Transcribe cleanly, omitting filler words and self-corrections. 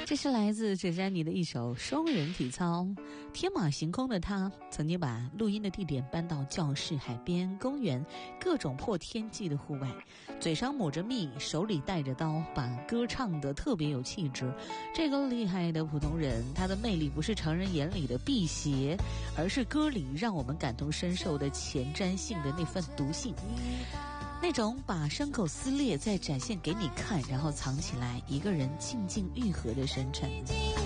这是来自陈珊妮的一首双人体操。天马行空的他曾经把录音的地点搬到教室、海边、公园，各种破天际的户外，嘴上抹着蜜，手里带着刀，把歌唱得特别有气质。这个厉害的普通人，他的魅力不是常人眼里的辟邪，而是歌里让我们感同身受的前瞻性的那份毒性，那种把伤口撕裂再展现给你看，然后藏起来，一个人静静愈合的深沉。